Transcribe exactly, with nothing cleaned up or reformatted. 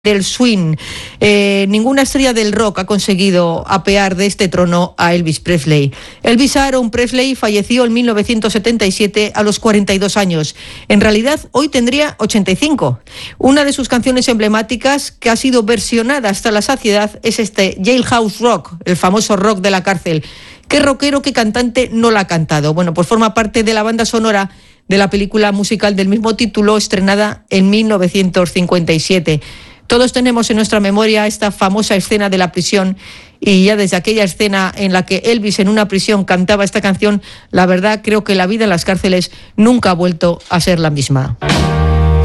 del swing. Eh, ninguna estrella del rock ha conseguido apear de este trono a Elvis Presley. Elvis Aaron Presley falleció en mil novecientos setenta y siete a los cuarenta y dos años. En realidad, hoy tendría ochenta y cinco. Una de sus canciones emblemáticas, que ha sido versionada hasta la saciedad, es este Jailhouse Rock, el famoso rock de la cárcel. ¿Qué rockero, qué cantante no la ha cantado? Bueno, pues forma parte de la banda sonora de la película musical del mismo título, estrenada en mil novecientos cincuenta y siete. Todos tenemos en nuestra memoria esta famosa escena de la prisión, y ya desde aquella escena en la que Elvis en una prisión cantaba esta canción, la verdad creo que la vida en las cárceles nunca ha vuelto a ser la misma.